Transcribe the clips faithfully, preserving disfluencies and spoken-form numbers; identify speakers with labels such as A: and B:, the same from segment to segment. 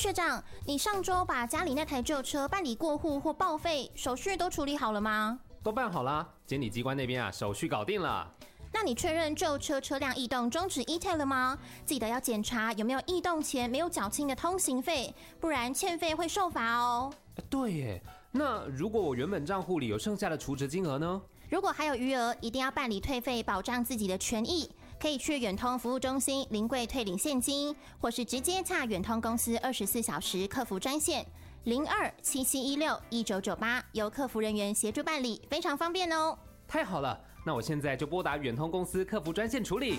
A: 学长，你上周把家里那台旧车办理过户或报废，手续都处理好了吗？
B: 都办好啦，监理机关那边啊，手续搞定了。
A: 那你确认旧车车辆异动终止 E T A 了吗？记得要检查有没有异动前没有缴清的通行费，不然欠费会受罚哦。
B: 对耶，那如果我原本账户里有剩下的储值金额呢？
A: 如果还有余额，一定要办理退费，保障自己的权益。可以去远通服务中心临柜退领现金，或是直接洽远通公司二十四小时客服专线零二七七一六一九九八，由客服人员协助办理，非常方便哦。
B: 太好了，那我现在就拨打远通公司客服专线处理。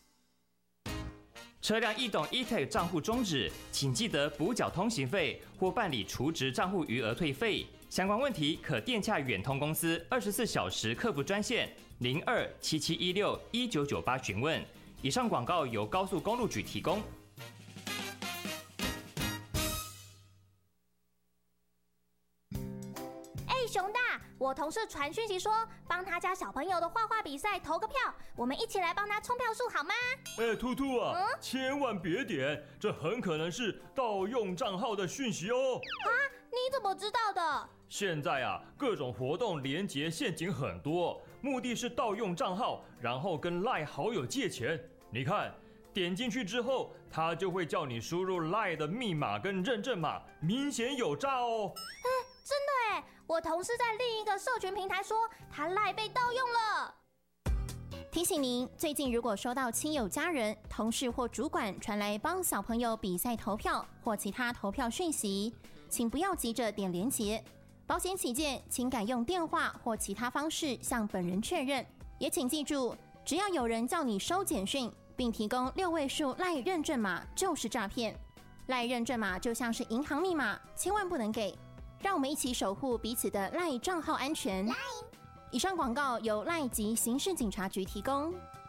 C: 车辆异动 E T A 账户终止，请记得补缴通行费或办理储值账户余额退费。相关问题可电洽远通公司二十四小时客服专线零二七七一六一九九八询问。以上广告由高速公路局提供。
D: 哎，熊大，我同事传讯息说，帮他家小朋友的画画比赛投个票，我们一起来帮他冲票数好吗？
E: 哎，兔兔啊，
D: 嗯、
E: 千万别点，这很可能是盗用账号的讯息哦。
D: 啊，你怎么知道的？
E: 现在啊，各种活动连结陷阱很多，目的是盗用账号，然后跟 LINE 好友借钱。你看，点进去之后，他就会叫你输入 LINE 的密码跟认证码，明显有诈哦。
D: 哎，真的哎，我同事在另一个社群平台说，他 LINE 被盗用了。
A: 提醒您，最近如果收到亲友、家人、同事或主管传来帮小朋友比赛投票或其他投票讯息，请不要急着点连结。保险起见，请改用电话或其他方式向本人确认。也请记住，只要有人叫你收简讯，并提供六位数 LINE 认证码，就是诈骗。LINE 认证码就像是银行密码，千万不能给。让我们一起守护彼此的 LINE 账号安全。以上广告由 LINE 及刑事警察局提供。